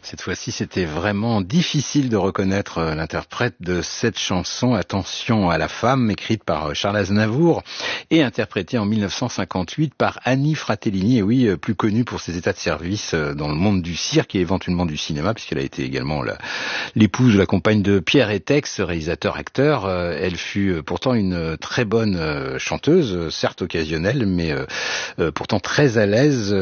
Cette fois-ci, c'était vraiment difficile de reconnaître l'interprète de cette chanson, Attention à la femme, écrite par Charles Aznavour et interprétée en 1958 par Annie Fratellini, et oui, plus connue pour ses états de service dans le monde du cirque et éventuellement du cinéma, puisqu'elle a été également l'épouse ou la compagne de Pierre Étex, réalisateur-acteur. Elle fut pourtant une très bonne chanteuse, certes occasionnelle, mais pourtant très à l'aise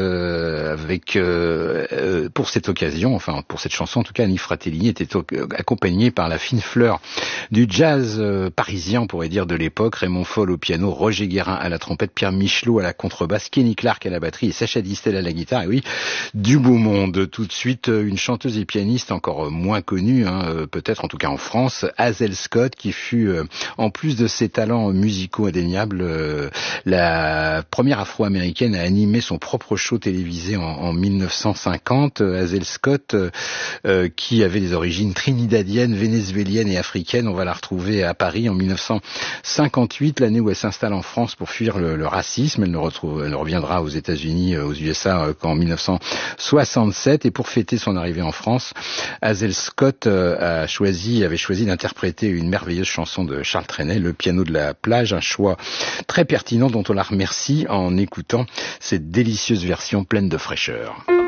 pour cette occasion, enfin pour cette chanson en tout cas. Annie Fratellini était accompagnée par la fine fleur du jazz parisien, on pourrait dire, de l'époque: Raymond Foll au piano, Roger Guérin à la trompette, Pierre Michelot à la contrebasse, Kenny Clark à la batterie et Sacha Distel à la guitare. Et oui, du beau monde. Tout de suite, une chanteuse et pianiste encore moins connue, peut-être en tout cas en France, Hazel Scott, qui fut, en plus de ses talents musicaux indéniables, la première afro-américaine à animer son propre show télévisé en 1950. Hazel Scott, qui avait des origines trinidadiennes, vénézuéliennes et africaines. On va la retrouver à Paris en 1958, l'année où elle s'installe en France pour fuir le racisme. Elle ne reviendra aux États-Unis, aux USA, qu'en 1967. Et pour fêter son arrivée en France, Hazel Scott avait choisi d'interpréter une merveilleuse chanson de Charles Trenet, Le piano de la plage, un choix très pertinent dont on la remercie en écoutant cette délicieuse version pleine de fraîcheur.